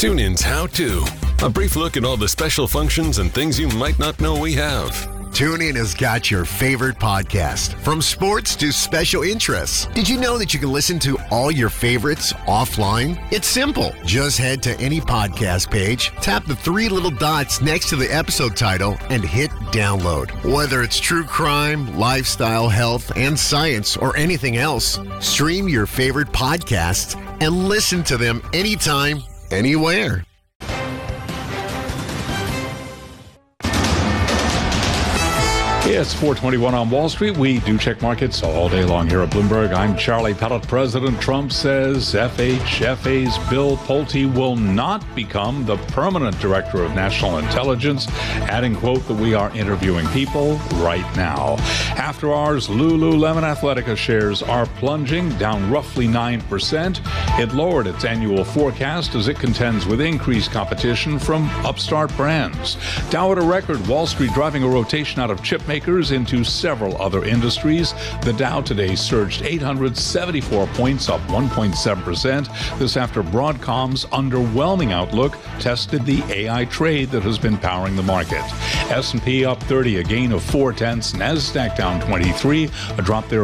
TuneIn's How To. A brief look at all the special functions and things you might not know we have. TuneIn has got your favorite podcast, from sports to special interests. Did you know that you can listen to all your favorites offline? It's simple. Just head to any podcast page, tap the three little dots next to the episode title, and hit download. Whether it's true crime, lifestyle, health, and science, or anything else, stream your favorite podcasts and listen to them anytime, anywhere. It's 4:21 on Wall Street. We do check markets all day long here at Bloomberg. I'm Charlie Pellet. President Trump says FHFA's Bill Pulte will not become the permanent director of national intelligence, adding, quote, that we are interviewing people right now. After hours, Lululemon Athletica shares are plunging, down roughly 9%. It lowered its annual forecast as it contends with increased competition from upstart brands. Dow at a record. Wall Street driving a rotation out of chip makers into several other industries. The Dow today surged 874 points, up 1.7%. This after Broadcom's underwhelming outlook tested the AI trade that has been powering the market. S&P up 30, a gain of 0.4. NASDAQ down 23, a drop there